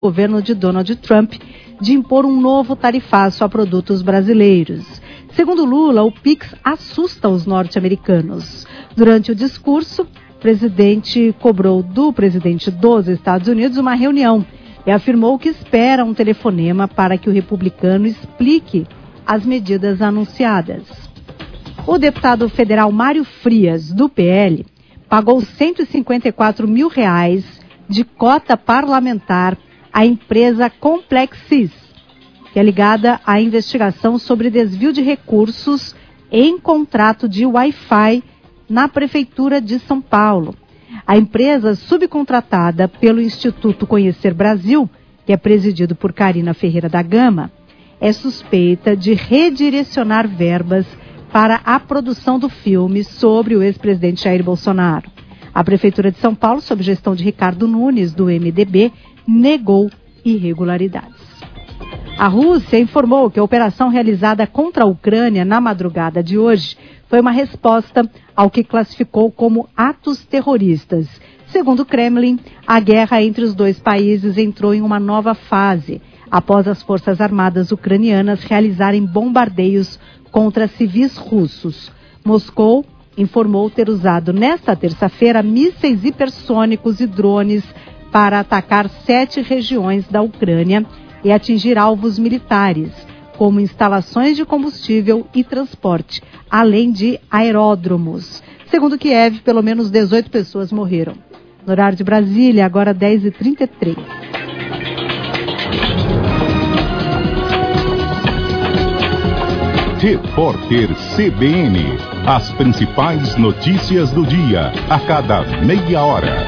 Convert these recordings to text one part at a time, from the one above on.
governo de Donald Trump de impor um novo tarifaço a produtos brasileiros. Segundo Lula, o PIX assusta os norte-americanos. Durante o discurso, o presidente cobrou do presidente dos Estados Unidos uma reunião e afirmou que espera um telefonema para que o republicano explique as medidas anunciadas. O deputado federal Mário Frias, do PL, pagou R$154 mil de cota parlamentar à empresa Complexis, que é ligada à investigação sobre desvio de recursos em contrato de Wi-Fi na Prefeitura de São Paulo. A empresa, subcontratada pelo Instituto Conhecer Brasil, que é presidido por Carina Ferreira da Gama, é suspeita de redirecionar verbas para a produção do filme sobre o ex-presidente Jair Bolsonaro. A Prefeitura de São Paulo, sob gestão de Ricardo Nunes, do MDB, negou irregularidades. A Rússia informou que a operação realizada contra a Ucrânia na madrugada de hoje foi uma resposta ao que classificou como atos terroristas. Segundo o Kremlin, a guerra entre os dois países entrou em uma nova fase, após as forças armadas ucranianas realizarem bombardeios contra civis russos. Moscou informou ter usado nesta terça-feira mísseis hipersônicos e drones para atacar 7 regiões da Ucrânia e atingir alvos militares, como instalações de combustível e transporte, além de aeródromos. Segundo Kiev, pelo menos 18 pessoas morreram. No horário de Brasília, agora 10h33. Repórter CBN. As principais notícias do dia, a cada meia hora.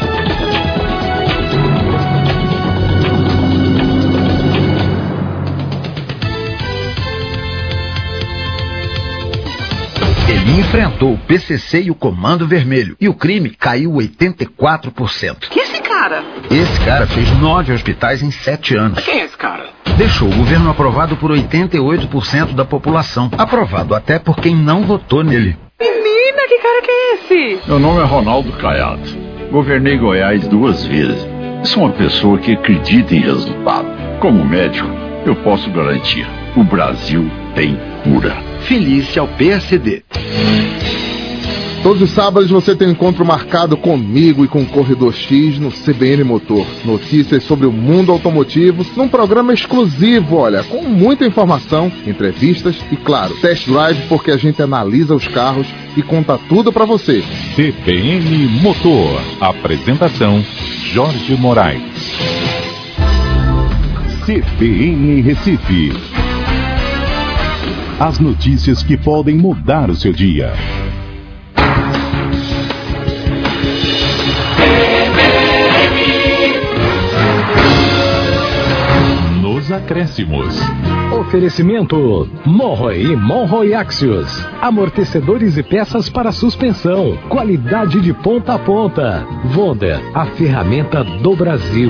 Ele enfrentou o PCC e o Comando Vermelho. E o crime caiu 84%. Que esse cara? Esse cara fez 9 hospitais em 7 anos. Quem é esse cara? Deixou o governo aprovado por 88% da população. Aprovado até por quem não votou nele. Menina, que cara que é esse? Meu nome é Ronaldo Caiado. Governei Goiás 2 vezes. Sou uma pessoa que acredita em resultado. Como médico, eu posso garantir. O Brasil tem cura. Felice ao PSD. Todos os sábados você tem um encontro marcado comigo e com o Corredor X no CBN Motor. Notícias sobre o mundo automotivo num programa exclusivo, olha, com muita informação, entrevistas e, claro, test drive, porque a gente analisa os carros e conta tudo pra você. CBN Motor. Apresentação: Jorge Moraes. CBN Recife. As notícias que podem mudar o seu dia. Nos acréscimos. Oferecimento: Monroe e Monroe Axios. Amortecedores e peças para suspensão. Qualidade de ponta a ponta. Wonder, a ferramenta do Brasil.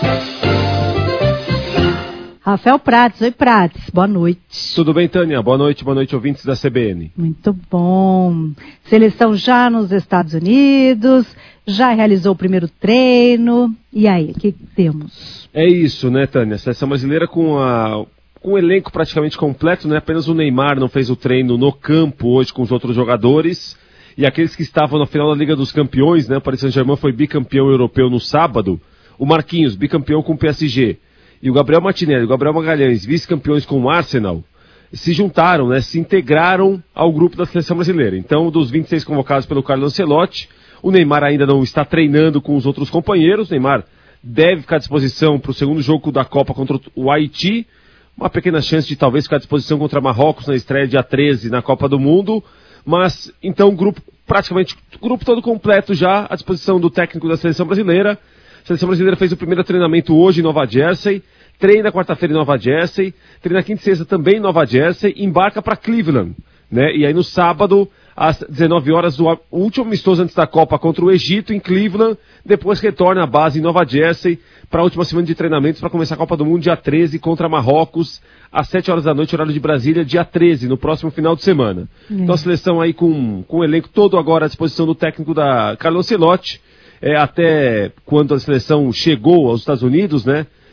Rafael Prates, oi Prates, boa noite. Tudo bem, Tânia? Boa noite, ouvintes da CBN. Muito bom. Seleção já nos Estados Unidos, já realizou o primeiro treino. E aí, o que temos? É isso, né, Tânia? A seleção brasileira com o elenco praticamente completo, né? Apenas o Neymar não fez o treino no campo hoje com os outros jogadores. E aqueles que estavam na final da Liga dos Campeões, né? O Paris Saint-Germain foi bicampeão europeu no sábado. O Marquinhos, bicampeão com o PSG. E o Gabriel Martinelli, o Gabriel Magalhães, vice-campeões com o Arsenal, se juntaram, né, se integraram ao grupo da seleção brasileira. Então, dos 26 convocados pelo Carlo Ancelotti, o Neymar ainda não está treinando com os outros companheiros. O Neymar deve ficar à disposição para o segundo jogo da Copa contra o Haiti. Uma pequena chance de talvez ficar à disposição contra Marrocos na estreia dia 13 na Copa do Mundo. Mas, então, o grupo todo completo já à disposição do técnico da seleção brasileira. A seleção brasileira fez o primeiro treinamento hoje em Nova Jersey, treina quarta-feira em Nova Jersey, treina quinta e sexta também em Nova Jersey, embarca para Cleveland, né? E aí no sábado, às 19 horas, o último amistoso antes da Copa contra o Egito em Cleveland, depois retorna à base em Nova Jersey para a última semana de treinamentos para começar a Copa do Mundo dia 13 contra Marrocos, às 7 horas da noite, horário de Brasília, dia 13, no próximo final de semana. Então a seleção aí com o elenco todo agora à disposição do técnico da Carlo Ancelotti. Até quando a seleção chegou aos Estados Unidos, né?